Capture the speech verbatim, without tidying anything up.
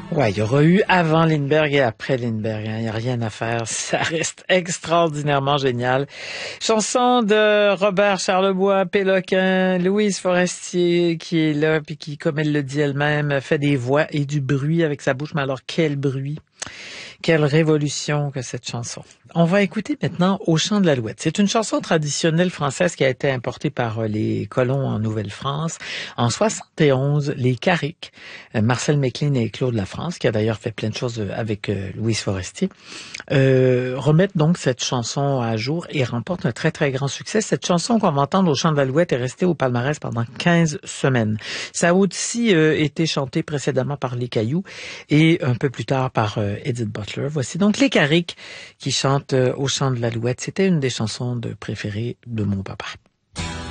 Ouais, il y aura eu avant Lindbergh et après Lindbergh. Il n'y a rien à faire. Ça reste extraordinairement génial. Chanson de Robert Charlebois, Péloquin, Louise Forestier qui est là puis qui, comme elle le dit elle-même, fait des voix et du bruit avec sa bouche. Mais alors, quel bruit! Quelle révolution que cette chanson. On va écouter maintenant Au chant de l'Alouette. C'est une chanson traditionnelle française qui a été importée par les colons en Nouvelle-France. En soixante et onze, les Carrick, Marcel Méclin et Claude Lafrance, qui a d'ailleurs fait plein de choses avec Louise Forestier, euh, remettent donc cette chanson à jour et remportent un très très grand succès. Cette chanson qu'on va entendre Au chant de l'Alouette est restée au palmarès pendant quinze semaines. Ça a aussi euh, été chanté précédemment par Les Cailloux et un peu plus tard par euh, Edith Butler. Voici donc les Carrick qui chantent euh, Au chant de l'Alouette. C'était une des chansons de préférées de mon papa.